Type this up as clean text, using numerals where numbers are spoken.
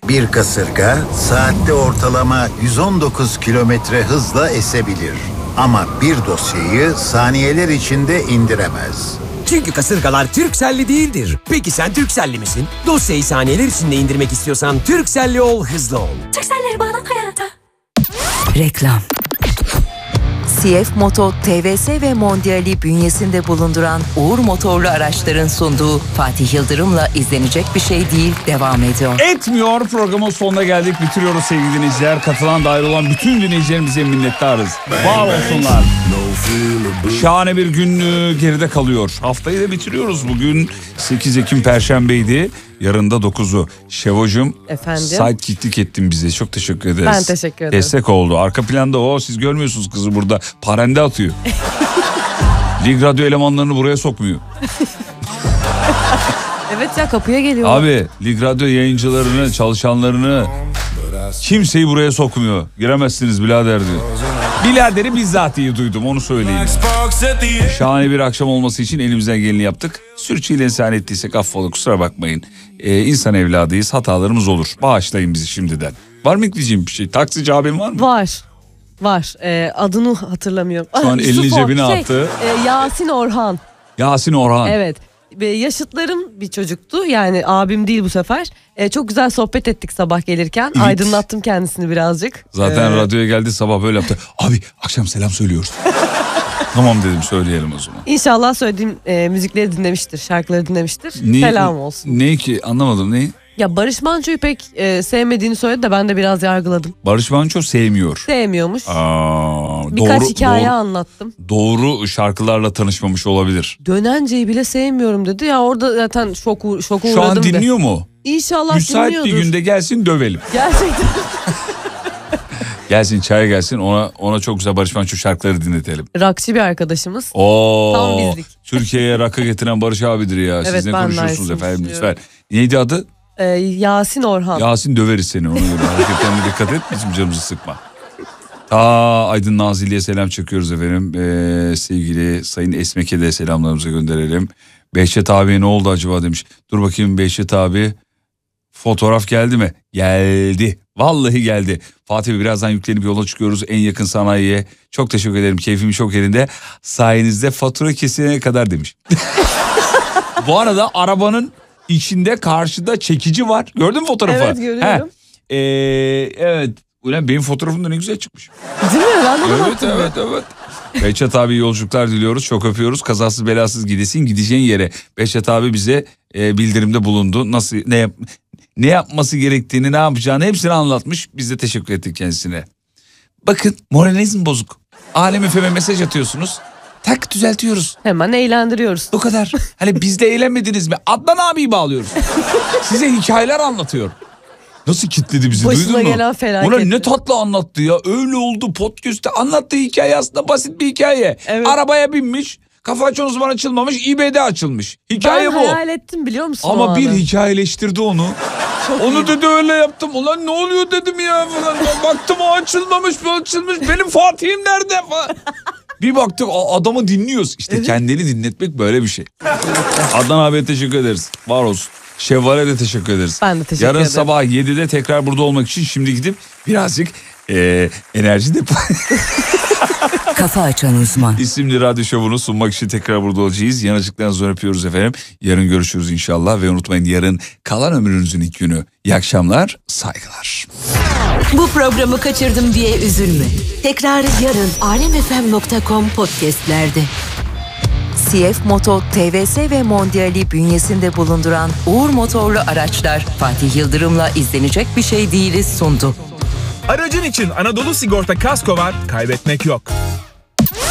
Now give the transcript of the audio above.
Bir kasırga saatte ortalama 119 kilometre hızla esebilir. Ama bir dosyayı saniyeler içinde indiremez. Çünkü kasırgalar Turkcell'li değildir. Peki sen Turkcell'li misin? Dosyayı saniyeler içinde indirmek istiyorsan Turkcell'li ol, hızlı ol. Turkcell'leri bağlan hayata. Reklam. CF Moto, TVS ve Mondial'i bünyesinde bulunduran Uğur Motorlu Araçların sunduğu Fatih Yıldırım'la izlenecek bir şey değil devam ediyor. Etmiyor, programın sonuna geldik. Bitiriyoruz sevgili dinleyiciler. Katılan, dahil olan bütün dinleyicilerimize minnettarız. Var olsunlar. Şahane bir gün geride kalıyor. Haftayı da bitiriyoruz. Bugün 8 Ekim Perşembeydi. Yarın da 9'u. Şevocuğum, sidekicklik ettin bize. Çok teşekkür ederiz. Ben teşekkür ederim. Destek oldu. Arka planda o. Siz görmüyorsunuz kızı burada. Parende atıyor. Lig Radyo elemanlarını buraya sokmuyor. Evet ya, kapıya geliyor. Abi Lig Radyo yayıncılarını, çalışanlarını, kimseyi buraya sokmuyor. Giremezsiniz birader diyor. Biraderi bizzat iyi duydum, onu söyleyeyim. Şahane bir akşam olması için elimizden geleni yaptık. Sürçülisan ettiysek affola, kusura bakmayın. İnsan evladıyız, hatalarımız olur. Bağışlayın bizi şimdiden. Var mı ekleyeceğim bir şey? Taksici abim var mı? Var. Adını hatırlamıyorum. Şu an elini cebine attı. Yasin Orhan. Yasin Orhan. Evet. Yaşıtlarım bir çocuktu. Yani abim değil bu sefer. Çok güzel sohbet ettik sabah gelirken. Evet. Aydınlattım kendisini birazcık. Zaten radyoya geldi sabah böyle yaptı. Abi akşam selam söylüyoruz. Tamam dedim, söyleyelim o zaman. İnşallah söylediğim müzikleri dinlemiştir. Şarkıları dinlemiştir. Selam olsun. Ne ki, anlamadım ne? Ya Barış Manço'yu pek sevmediğini söyledi de ben de biraz yargıladım. Barış Manço sevmiyor. Sevmiyormuş. Birkaç hikaye anlattım. Doğru şarkılarla tanışmamış olabilir. Dönence'yi bile sevmiyorum dedi. Ya orada zaten şoku uğradım. Şu an dinliyor mu? İnşallah müsait dinliyordur. Bir günde gelsin dövelim. Gerçekten. Gelsin, çaya gelsin, ona çok güzel Barış Manço şarkıları dinletelim. Rockçı bir arkadaşımız. Tam bizlik. Türkiye'ye rock'ı getiren Barış abidir ya. Evet, siz ne konuşuyorsunuz efendim lütfen. Neydi adı? Yasin Orhan. Yasin, döveriz seni ona göre. Hareketlerine dikkat et, bizim canımızı sıkma. Aydın Nazilli'ye selam çekiyoruz efendim. Sevgili Sayın Esmek'e de selamlarımızı gönderelim. Behçet abiye ne oldu acaba demiş. Dur bakayım Behçet abi. Fotoğraf geldi mi? Geldi. Vallahi geldi. Fatih Bey, birazdan yüklenip yola çıkıyoruz en yakın sanayiye. Çok teşekkür ederim. Keyfim çok yerinde. Sayenizde fatura kesilene kadar demiş. Bu arada arabanın içinde karşıda çekici var. Gördün mü fotoğrafı? Evet, görüyorum. Evet. Ulan benim fotoğrafım da ne güzel çıkmış. Değil mi? Ben de ona baktım. Evet. Behçet abi yolculuklar diliyoruz. Çok öpüyoruz. Kazasız belasız gidesin. Gideceğin yere. Behçet abi bize bildirimde bulundu. Nasıl, ne yapması gerektiğini, ne yapacağını hepsini anlatmış. Biz de teşekkür ettik kendisine. Bakın, moraliniz mi bozuk? Alem FM'e mesaj atıyorsunuz. Tak, düzeltiyoruz. Hemen eğlendiriyoruz. Bu kadar. Hani biz de eğlenmediniz mi? Adnan abiyi bağlıyoruz. Size hikayeler anlatıyor. Nasıl kitledi bizi, başına duydun mu? Gelen felaket. Ulan ne tatlı anlattı ya. Öyle oldu, podcast'te anlattığı hikaye aslında basit bir hikaye. Evet. Arabaya binmiş, kafa açan uzman açılmamış, İBD açılmış. Hikaye ben bu. Ben hayal ettim, biliyor musun? Ama bir hikayeleştirdi onu. Onu dedi öyle yaptım. Ulan ne oluyor dedim ya. Baktım o açılmamış, bu açılmış. Benim Fatih'im nerede falan. Bir baktık adamı dinliyoruz. İşte evet. Kendini dinletmek böyle bir şey. Adnan abiye teşekkür ederiz. Var olsun. Şevval'e de teşekkür ederiz. Ben de teşekkür ederim. Yarın sabah 7'de tekrar burada olmak için şimdi gidip birazcık enerji de... Kafa Açan Uzman İsimli radyo şovunu sunmak için tekrar burada olacağız. Yanıcıklarınızı öpüyoruz efendim. Yarın görüşürüz inşallah ve unutmayın, yarın kalan ömrünüzün ilk günü. İyi akşamlar, saygılar. Bu programı kaçırdım diye üzülme. Tekrar yarın alemfm.com podcastlerde. CF Moto, TVS ve Mondial'i bünyesinde bulunduran Uğur Motorlu Araçlar Fatih Yıldırım'la izlenecek bir şey değiliz sundu. Aracın için Anadolu Sigorta kasko var, kaybetmek yok.